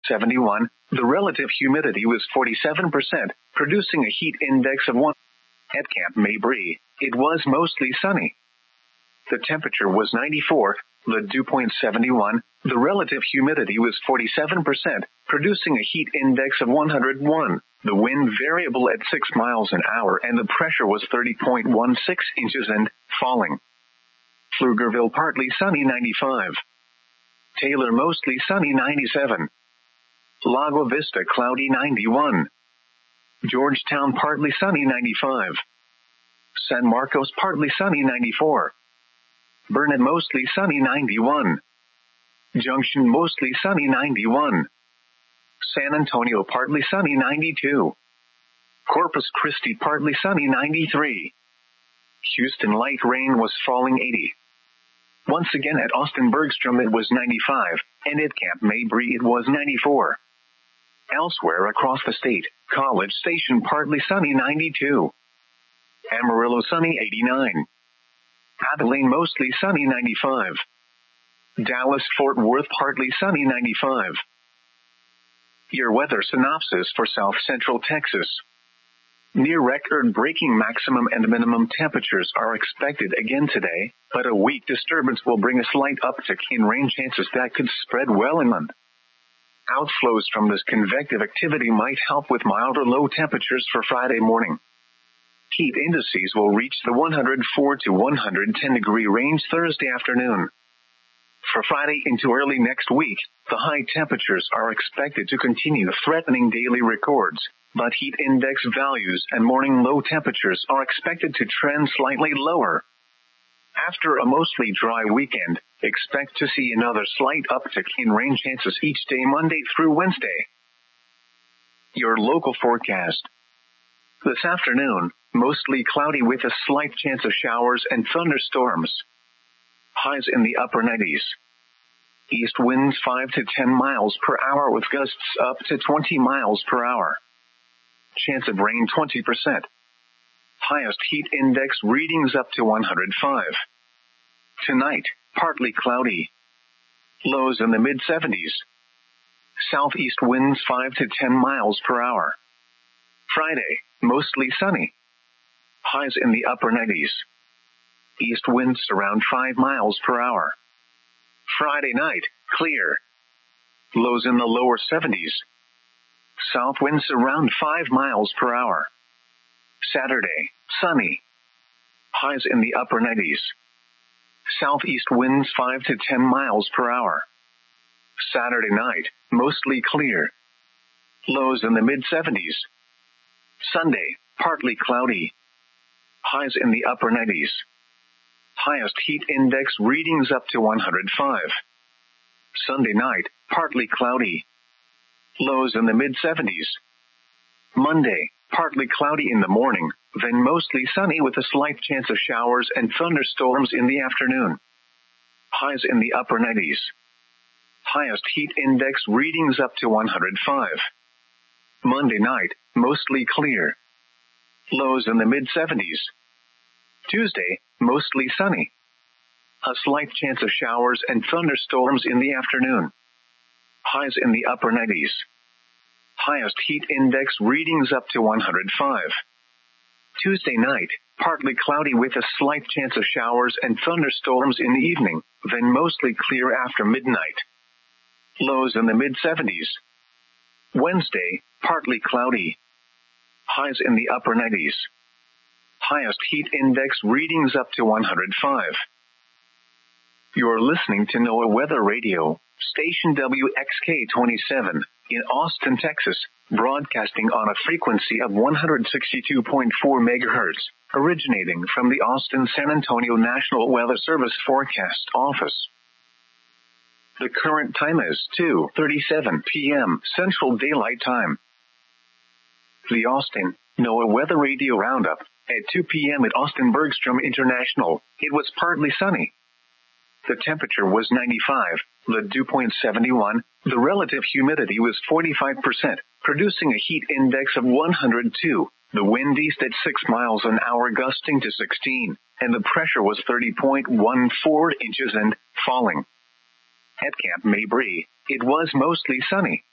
71. The relative humidity was 47%, producing a heat index of 1. At Camp Mabry, it was mostly sunny. The temperature was 94. The dew point 71. The relative humidity was 47%, producing a heat index of 101. The wind variable at 6 miles an hour and the pressure was 30.16 inches and falling. Pflugerville partly sunny 95. Taylor mostly sunny 97. Lago Vista cloudy 91. Georgetown partly sunny 95. San Marcos partly sunny 94. Burnet mostly sunny 91. Junction mostly sunny 91. San Antonio partly sunny 92. Corpus Christi partly sunny 93. Houston light rain was falling 80. Once again at Austin Bergstrom it was 95, and at Camp Mabry it was 94. Elsewhere across the state, College Station partly sunny 92. Amarillo sunny 89. Abilene mostly sunny 95. Dallas-Fort Worth partly sunny 95. Your weather synopsis for South Central Texas. Near record-breaking maximum and minimum temperatures are expected again today, but a weak disturbance will bring a slight uptick in rain chances that could spread well inland. Outflows from this convective activity might help with milder low temperatures for Friday morning. Heat indices will reach the 104 to 110 degree range Thursday afternoon. For Friday into early next week, the high temperatures are expected to continue threatening daily records, but heat index values and morning low temperatures are expected to trend slightly lower. After a mostly dry weekend, expect to see another slight uptick in rain chances each day Monday through Wednesday. Your local forecast. This afternoon, mostly cloudy with a slight chance of showers and thunderstorms. Highs in the upper 90s. East winds 5 to 10 miles per hour with gusts up to 20 miles per hour. Chance of rain 20%. Highest heat index readings up to 105. Tonight, partly cloudy. Lows in the mid-70s. Southeast winds 5 to 10 miles per hour. Friday, mostly sunny. Highs in the upper 90s. East winds around 5 miles per hour. Friday night, clear. Lows in the lower 70s. South winds around 5 miles per hour. Saturday, sunny. Highs in the upper 90s. Southeast winds 5 to 10 miles per hour. Saturday night, mostly clear. Lows in the mid-70s. Sunday, partly cloudy. Highs in the upper 90s. Highest heat index readings up to 105. Sunday night, partly cloudy. Lows in the mid-70s. Monday, partly cloudy in the morning, then mostly sunny with a slight chance of showers and thunderstorms in the afternoon. Highs in the upper 90s. Highest heat index readings up to 105. Monday night, mostly clear. Lows in the mid-70s. Tuesday, mostly sunny. A slight chance of showers and thunderstorms in the afternoon. Highs in the upper 90s. Highest heat index readings up to 105. Tuesday night, partly cloudy with a slight chance of showers and thunderstorms in the evening, then mostly clear after midnight. Lows in the mid-70s. Wednesday, partly cloudy. Highs in the upper 90s. Highest heat index readings up to 105. You're listening to NOAA Weather Radio, station WXK-27, in Austin, Texas, broadcasting on a frequency of 162.4 MHz, originating from the Austin-San Antonio National Weather Service Forecast Office. The current time is 2:37 p.m. Central Daylight Time. The Austin NOAA Weather Radio Roundup. At 2 p.m. at Austin Bergstrom International, it was partly sunny. The temperature was 95, the dew point 71, the relative humidity was 45%, producing a heat index of 102, the wind east at 6 miles an hour gusting to 16, and the pressure was 30.14 inches and falling. At Camp Mabry, it was mostly sunny.